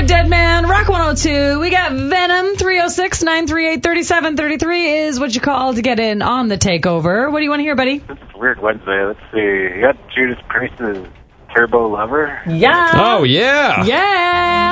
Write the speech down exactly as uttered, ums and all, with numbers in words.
Dead Man, Rock one oh two. We got Venom, three oh six, nine three eight, three seven three three is what you call to get in on the takeover. What do you want to hear, buddy? This is Weird Wednesday. Let's see. You got Judas Priest's Turbo Lover? Yeah. Oh, yeah. Yeah.